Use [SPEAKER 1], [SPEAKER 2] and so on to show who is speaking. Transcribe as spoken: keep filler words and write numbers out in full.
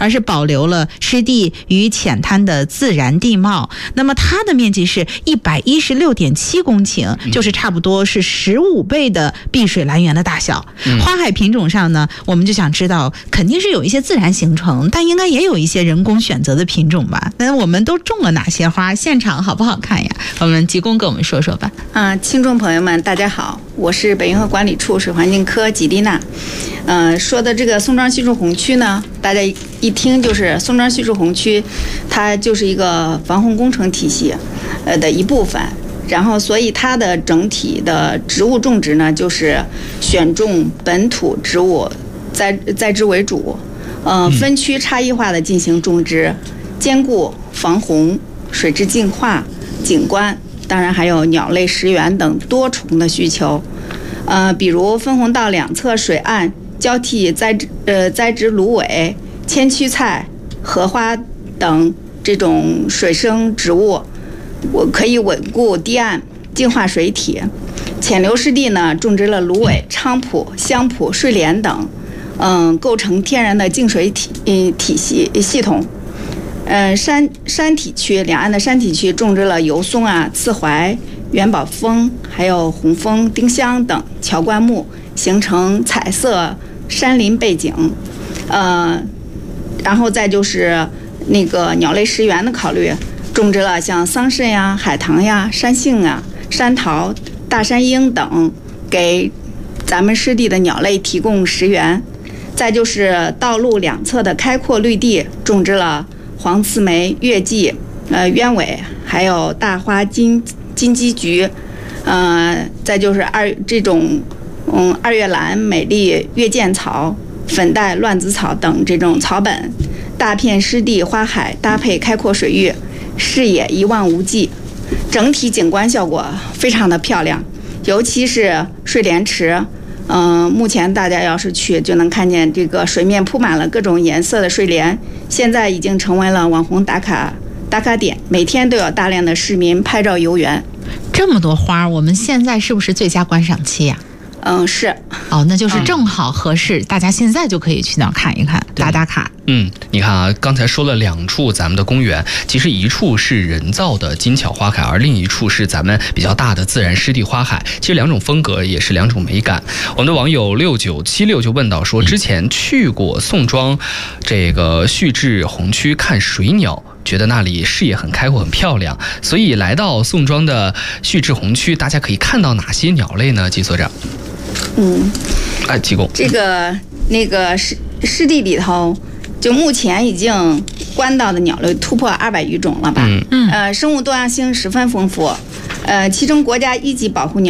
[SPEAKER 1] 而是保留了湿地与浅滩的自然地貌。那么它的面积是一百一十六点七公顷，就是差不多是十五倍的碧水蓝园的大小。花海品种上呢，我们就想知道，肯定是有一些自然形成，但应该也有一些人工选择的品种吧？那我们都种了哪些花？现场好不好看呀？我们吉工跟我们说说吧。
[SPEAKER 2] 啊，听众朋友们，大家好，我是北运河管理处水环境科吉丽娜。呃，说的这个宋庄叙树红区呢，大家一听就是宋庄叙树红区，它就是一个防洪工程体系，呃的一部分。然后，所以它的整体的植物种植呢，就是选种本土植物栽栽植为主，呃，分区差异化的进行种植，兼顾防洪、水质净化、景观，当然还有鸟类食源等多重的需求。呃，比如分洪道两侧水岸交替栽植呃栽植芦苇、千屈菜、荷花等这种水生植物。我可以稳固堤岸，净化水体。浅流湿地呢，种植了芦苇、菖蒲、香蒲、睡莲等，嗯，构成天然的净水体嗯体系系统。呃，山山体区两岸的山体区种植了油松啊、刺槐、元宝枫，还有红枫、丁香等乔灌木，形成彩色山林背景。呃，然后再就是那个鸟类食源的考虑。种植了像桑葚呀、海棠呀、山杏啊、山桃、大山樱等，给咱们湿地的鸟类提供食源。再就是道路两侧的开阔绿地，种植了黄刺梅、月季、呃鸢尾，还有大花金金鸡菊，呃，再就是二这种嗯二月兰、美丽月见草、粉黛乱子草等这种草本。大片湿地花海搭配开阔水域。视野一望无际，整体景观效果非常的漂亮，尤其是睡莲池，嗯、呃，目前大家要是去就能看见这个水面铺满了各种颜色的睡莲，现在已经成为了网红打卡打卡点，每天都有大量的市民拍照游园。
[SPEAKER 1] 这么多花，我们现在是不是最佳观赏期呀？
[SPEAKER 2] 嗯，是
[SPEAKER 1] 哦，那就是正好合适，嗯、大家现在就可以去那儿看一看，打打卡。
[SPEAKER 3] 嗯，你看啊，刚才说了两处咱们的公园，其实一处是人造的精巧花海，而另一处是咱们比较大的自然湿地花海。其实两种风格也是两种美感。我们的网友六九七六就问到说，之前去过宋庄这个叙志红区看水鸟。觉得那里视野很开阔很漂亮，所以来到宋庄的叙志红区，大家可以看到哪些鸟类呢？季所长。
[SPEAKER 2] 嗯，
[SPEAKER 3] 哎，提供
[SPEAKER 2] 这个那个湿湿地里头，就目前已经观到的鸟类突破二百余种了吧？
[SPEAKER 3] 嗯
[SPEAKER 2] 嗯，呃，生物多样性十分丰富，呃，其中国家一级保护鸟。